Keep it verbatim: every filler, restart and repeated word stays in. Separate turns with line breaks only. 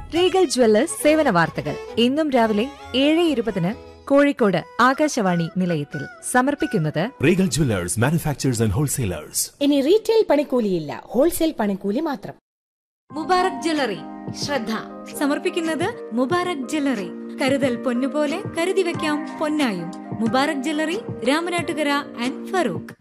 Regal Jewellers സേവന വാർത്തകൾ ഇന്നും രാവിലെ ഏഴ് ഇരുപതിന് കോഴിക്കോട് ആകാശവാണി നിലയത്തിൽ സമർപ്പിക്കുന്നത്
Regal Jewellers manufacturers and wholesalers.
ഇനി റീറ്റെയിൽ പണിക്കൂലിയില്ല, ഹോൾസെയിൽ പണിക്കൂലി മാത്രം.
മുബാറക് ജ്വല്ലറി ശ്രദ്ധ സമർപ്പിക്കുന്നത് മുബാറക് ജ്വല്ലറി. കരുതൽ പൊന്നുപോലെ കരുതി വെക്കാം പൊന്നായും. Mubarak jewellery, Ramanattukara and Farooq.